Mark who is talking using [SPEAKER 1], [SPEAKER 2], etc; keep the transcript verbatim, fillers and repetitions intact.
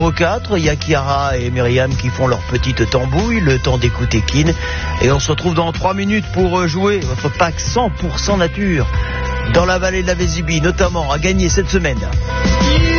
[SPEAKER 1] Au quatre, il y a Chiara et Myriam qui font leur petite tambouille, le temps d'écouter Kin. Et on se retrouve dans trois minutes pour jouer votre pack cent pour cent nature dans la vallée de la Vésubie, notamment à gagner cette semaine.